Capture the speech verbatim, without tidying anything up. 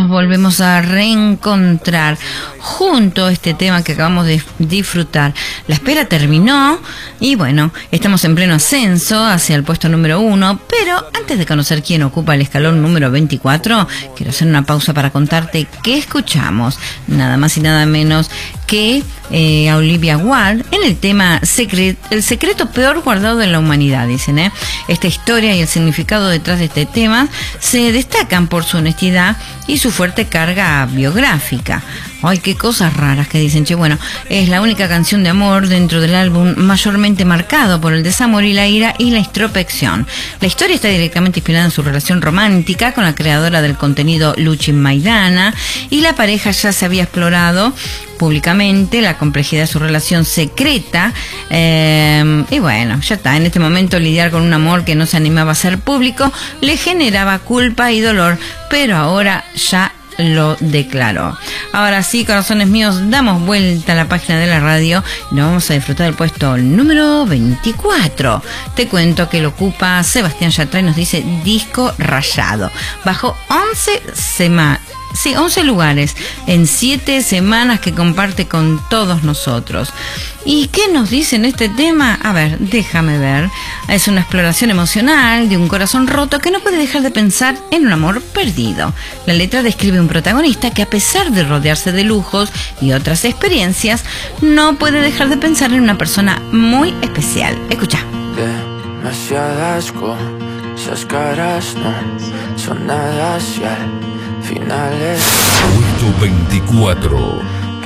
nos volvemos a reencontrar junto a este tema que acabamos de disfrutar. La espera terminó y bueno, estamos en pleno ascenso hacia el puesto número uno, pero antes de conocer quién ocupa el escalón número veinticuatro, quiero hacer una pausa para contarte qué escuchamos, nada más y nada menos que eh, a Olivia Wilde en el tema secret, El secreto peor guardado de la humanidad, dicen, ¿eh? Esta historia y el significado detrás de este tema se destacan por su honestidad y su fuerte carga biográfica. Ay, qué cosas raras que dicen, che, bueno, es la única canción de amor dentro del álbum mayormente marcado por el desamor y la ira y la introspección. La historia está directamente inspirada en su relación romántica con la creadora del contenido Luchi Maidana, y la pareja ya se había explorado públicamente la complejidad de su relación secreta, eh, y bueno, ya está, en este momento lidiar con un amor que no se animaba a ser público le generaba culpa y dolor, pero ahora ya lo declaró. Ahora sí, corazones míos, damos vuelta a la página de la radio y nos vamos a disfrutar del puesto número veinticuatro. Te cuento que lo ocupa Sebastián Yatra y nos dice Disco Rayado. Bajó once semanas. Sí, once lugares en siete semanas que comparte con todos nosotros. ¿Y qué nos dice en este tema? A ver, déjame ver. Es una exploración emocional de un corazón roto que no puede dejar de pensar en un amor perdido. La letra describe un protagonista que, a pesar de rodearse de lujos y otras experiencias, no puede dejar de pensar en una persona muy especial. Escucha. Demasiadas cosas caras no son nada si al final es Puesto veinticuatro.